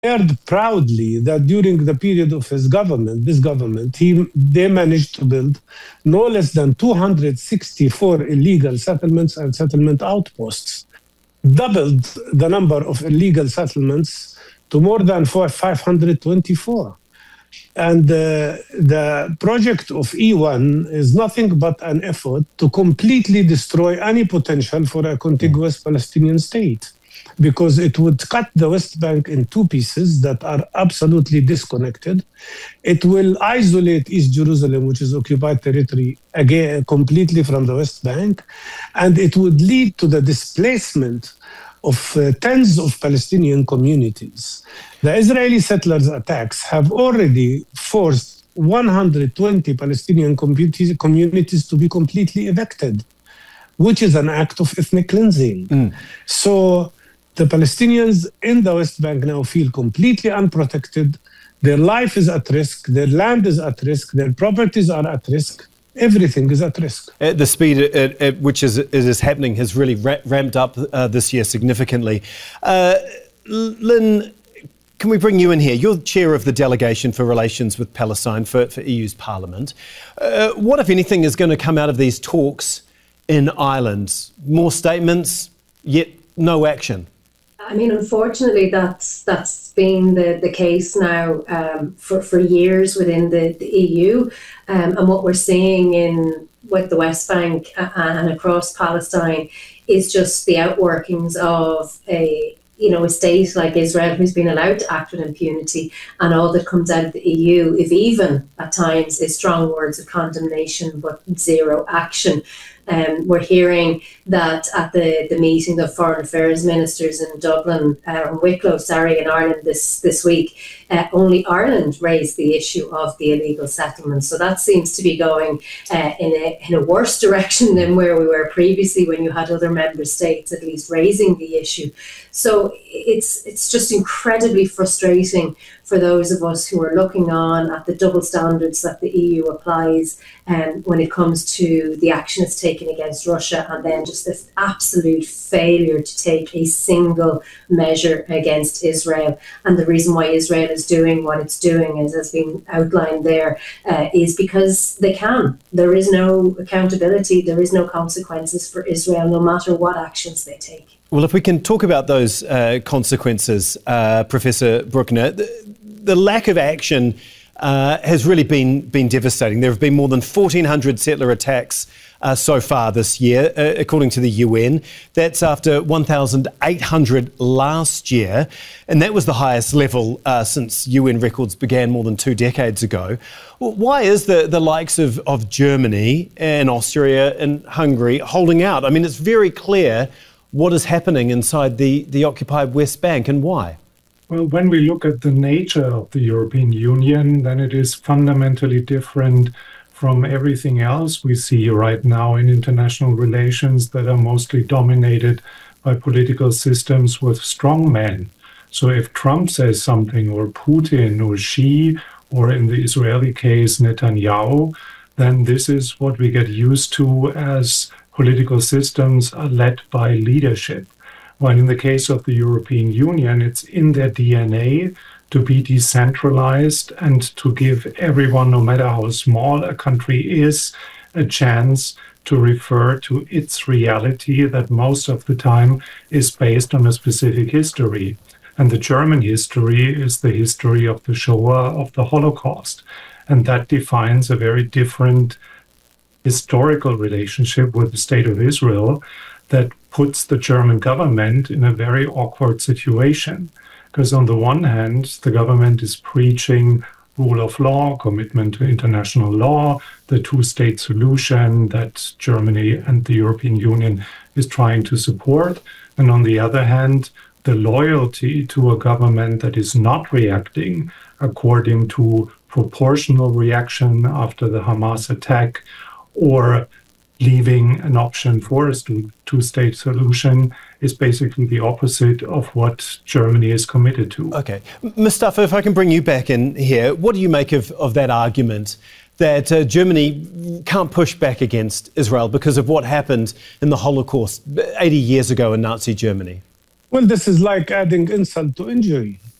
declared proudly that during the period of this government, they managed to build no less than 264 illegal settlements and settlement outposts, doubled the number of illegal settlements to more than 524. And the project of E1 is nothing but an effort to completely destroy any potential for a contiguous Palestinian state, because it would cut the West Bank in two pieces that are absolutely disconnected. It will isolate East Jerusalem, which is occupied territory, again completely from the West Bank, and it would lead to the displacement of tens of Palestinian communities. The Israeli settlers' attacks have already forced 120 Palestinian communities to be completely evicted, which is an act of ethnic cleansing. So the Palestinians in the West Bank now feel completely unprotected. Their life is at risk, their land is at risk, their properties are at risk. Everything is at risk. The speed at which it is happening has really ramped up this year significantly. Lynn, can we bring you in here? You're chair of the delegation for relations with Palestine for EU's Parliament. What, if anything, is going to come out of these talks in Ireland? More statements, yet no action. I mean, unfortunately, that's been the case now for years within the EU, and what we're seeing with the West Bank and across Palestine is just the outworkings of a state like Israel who's been allowed to act with impunity, and all that comes out of the EU, if even at times, is strong words of condemnation but zero action. We're hearing that at the meeting of foreign affairs ministers in Dublin, Wicklow, in Ireland this week, only Ireland raised the issue of the illegal settlements. So that seems to be going in a worse direction than where we were previously, when you had other member states at least raising the issue. So it's just incredibly frustrating for those of us who are looking on at the double standards that the EU applies when it comes to the action it's taken against Russia, and then just this absolute failure to take a single measure against Israel. And the reason why Israel is doing what it's doing, as has been outlined there, is because they can. There is no accountability, there is no consequences for Israel, no matter what actions they take. Well, if we can talk about those consequences, Professor Bruckner, the lack of action has really been devastating. There have been more than 1,400 settler attacks so far this year, according to the UN. That's after 1,800 last year, and that was the highest level since UN records began more than 2 decades ago. Well, why is the likes of Germany and Austria and Hungary holding out? I mean, it's very clear what is happening inside the occupied West Bank, and why? Well, when we look at the nature of the European Union, then it is fundamentally different from everything else we see right now in international relations that are mostly dominated by political systems with strong men. So if Trump says something, or Putin, or Xi, or in the Israeli case, Netanyahu, then this is what we get used to as political systems are led by leadership. While in the case of the European Union, it's in their DNA to be decentralized and to give everyone, no matter how small a country is, a chance to refer to its reality that most of the time is based on a specific history. And the German history is the history of the Shoah, of the Holocaust. And that defines a very different historical relationship with the State of Israel that puts the German government in a very awkward situation. Because on the one hand, the government is preaching rule of law, commitment to international law, the two-state solution that Germany and the European Union is trying to support. And on the other hand, the loyalty to a government that is not reacting according to proportional reaction after the Hamas attack, or leaving an option for a two-state solution, is basically the opposite of what Germany is committed to. Okay. Mustafa, if I can bring you back in here, what do you make of that argument that Germany can't push back against Israel because of what happened in the Holocaust 80 years ago in Nazi Germany? Well, this is like adding insult to injury.